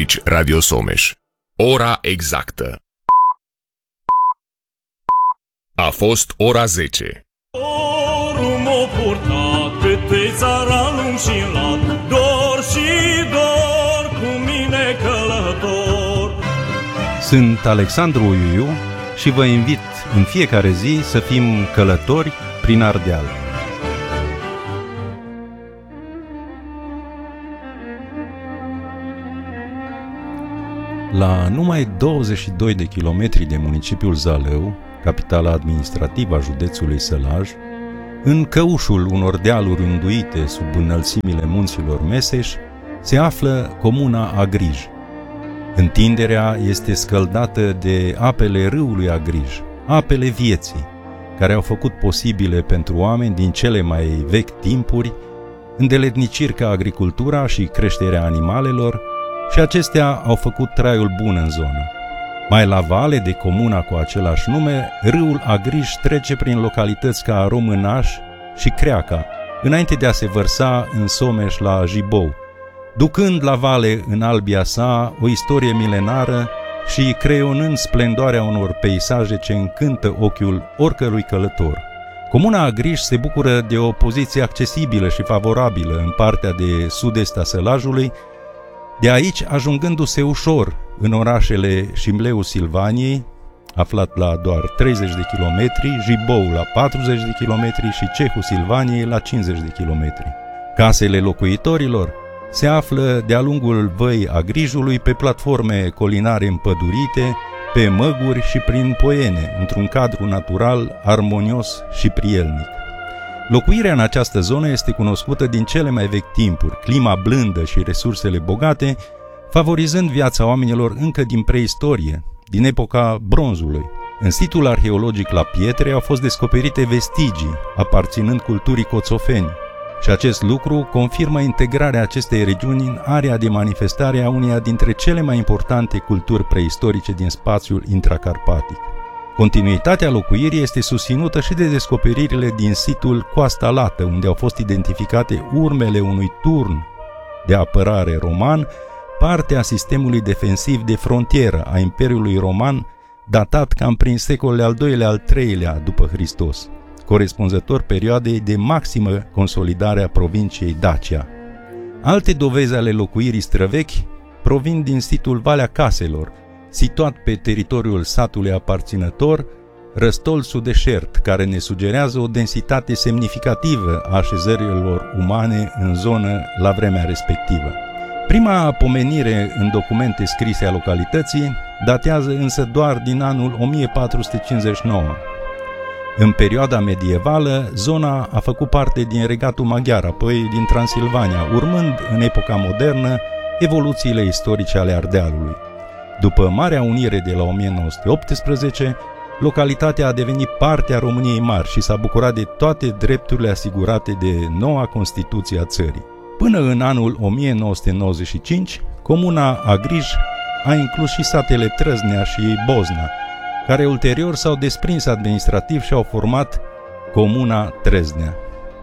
Aici Radio Someș. Ora exactă. A fost ora 10. Dorul m-a purtat pe tăi țara lung și lat, dor și dor cu mine călător. Sunt Alexandru Uiu și vă invit în fiecare zi să fim călători prin Ardeal. La numai 22 de kilometri de municipiul Zalău, capitala administrativă a județului Sălaj, în căușul unor dealuri înduite sub înălțimile munților Meseș, se află comuna Agrij. Întinderea este scăldată de apele râului Agrij, apele vieții, care au făcut posibile pentru oameni din cele mai vechi timpuri îndeletniciri ca agricultura și creșterea animalelor, și acestea au făcut traiul bun în zonă. Mai la vale de comuna cu același nume, râul Agrij trece prin localități ca Românaș și Creaca, înainte de a se vărsa în Someș la Jibou, ducând la vale în albia sa o istorie milenară și creionând splendoarea unor peisaje ce încântă ochiul oricărui călător. Comuna Agrij se bucură de o poziție accesibilă și favorabilă în partea de sud-est a Sălajului, de aici ajungându-se ușor în orașele Șimleu Silvaniei, aflat la doar 30 de kilometri, Jibou la 40 de kilometri și Cehul Silvaniei la 50 de kilometri. Casele locuitorilor se află de-a lungul văii Agrijului pe platforme colinare împădurite, pe măguri și prin poiene, într-un cadru natural armonios și prielnic. Locuirea în această zonă este cunoscută din cele mai vechi timpuri, clima blândă și resursele bogate, favorizând viața oamenilor încă din preistorie, din epoca bronzului. În situl arheologic la Pietre au fost descoperite vestigii aparținând culturii coțofeni și acest lucru confirmă integrarea acestei regiuni în area de manifestare a uneia dintre cele mai importante culturi preistorice din spațiul intracarpatic. Continuitatea locuirii este susținută și de descoperirile din situl Coasta Lată, unde au fost identificate urmele unui turn de apărare roman, parte a sistemului defensiv de frontieră a Imperiului Roman, datat cam prin secolele al II-lea, al III-lea după Hristos, corespunzător perioadei de maximă consolidare a provinciei Dacia. Alte dovezi ale locuirii străvechi provin din situl Valea Caselor, situat pe teritoriul satului aparținător, Răstolțul Deșert, care ne sugerează o densitate semnificativă a așezărilor umane în zonă la vremea respectivă. Prima pomenire în documente scrise a localității datează însă doar din anul 1459. În perioada medievală, zona a făcut parte din Regatul Maghiar, apoi din Transilvania, urmând în epoca modernă evoluțiile istorice ale Ardealului. După Marea Unire de la 1918, localitatea a devenit parte a României Mari și s-a bucurat de toate drepturile asigurate de noua Constituție a țării. Până în anul 1995, comuna Agrij a inclus și satele Trăznea și Bozna, care ulterior s-au desprins administrativ și au format comuna Trăznea.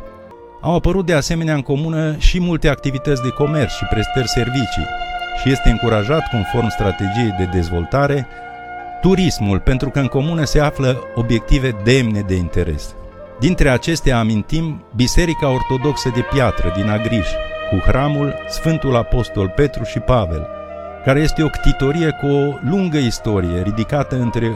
Au apărut de asemenea în comună și multe activități de comerț și prestări servicii și este încurajat, conform strategiei de dezvoltare, turismul, pentru că în comună se află obiective demne de interes. Dintre acestea amintim Biserica Ortodoxă de Piatră din Agrij, cu hramul Sfântul Apostol Petru și Pavel, care este o ctitorie cu o lungă istorie, ridicată între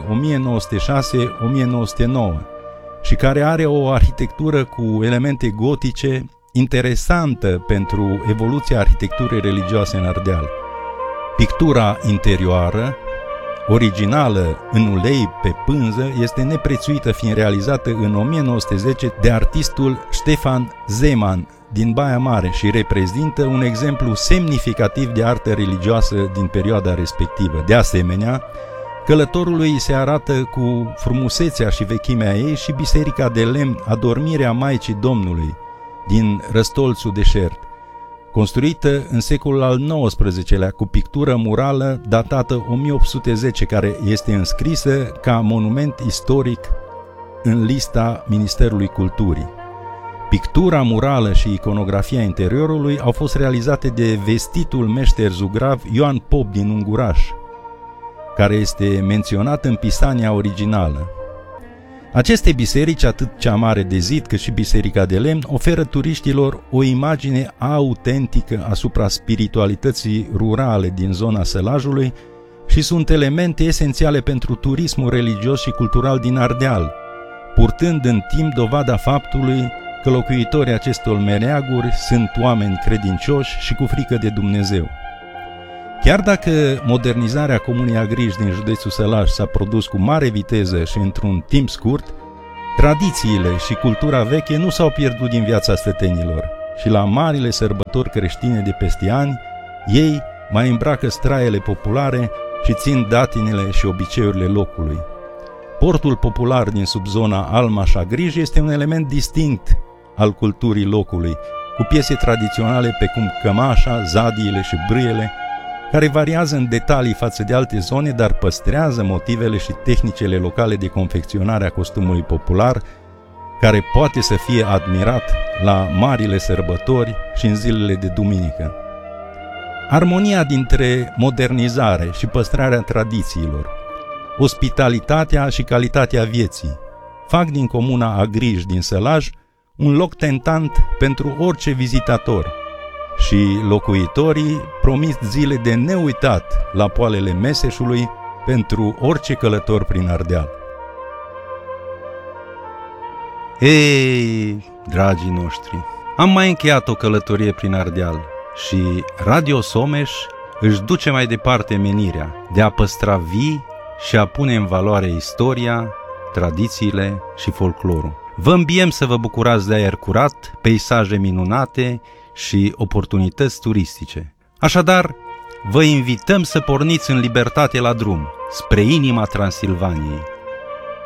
1906-1909 și care are o arhitectură cu elemente gotice interesantă pentru evoluția arhitecturii religioase în Ardeal. Pictura interioară, originală în ulei pe pânză, este neprețuită, fiind realizată în 1910 de artistul Ștefan Zeman din Baia Mare și reprezintă un exemplu semnificativ de artă religioasă din perioada respectivă. De asemenea, călătorului se arată cu frumusețea și vechimea ei și biserica de lemn Adormirea Maicii Domnului din Răstolțul Deșert, construită în secolul al XIX-lea cu pictură murală datată 1810, care este înscrisă ca monument istoric în lista Ministerului Culturii. Pictura murală și iconografia interiorului au fost realizate de vestitul meșter zugrav Ioan Pop din Unguraș, care este menționat în Pisania originală. Aceste biserici, atât cea mare de zid cât și biserica de lemn, oferă turiștilor o imagine autentică asupra spiritualității rurale din zona Sălajului și sunt elemente esențiale pentru turismul religios și cultural din Ardeal, purtând în timp dovada faptului că locuitorii acestor meleaguri sunt oameni credincioși și cu frică de Dumnezeu. Chiar dacă modernizarea Comunei Agrij din județul Sălaj s-a produs cu mare viteză și într-un timp scurt, tradițiile și cultura veche nu s-au pierdut din viața stătenilor și la marile sărbători creștine de peste ani, ei mai îmbracă straiele populare și țin datinele și obiceiurile locului. Portul popular din subzona Almaș-Agrij este un element distinct al culturii locului, cu piese tradiționale precum cămașa, zadiile și brâiele, care variază în detalii față de alte zone, dar păstrează motivele și tehnicile locale de confecționare a costumului popular, care poate să fie admirat la marile sărbători și în zilele de duminică. Armonia dintre modernizare și păstrarea tradițiilor, ospitalitatea și calitatea vieții, fac din Comuna Agrij din Sălaj un loc tentant pentru orice vizitator și locuitorii promit zile de neuitat la poalele Meseșului pentru orice călător prin Ardeal. Ei, dragii noștri, am mai încheiat o călătorie prin Ardeal și Radio Someș își duce mai departe menirea de a păstra vii și a pune în valoare istoria, tradițiile și folclorul. Vă îmbiem să vă bucurați de aer curat, peisaje minunate și oportunități turistice. Așadar, vă invităm să porniți în libertate la drum, spre inima Transilvaniei.